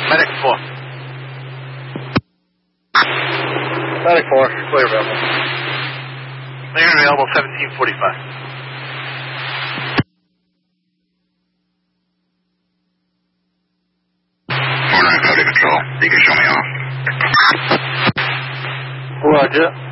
Medic 4. Medic 4, clear available. Clear available 1745. Control. You can show me off. Roger.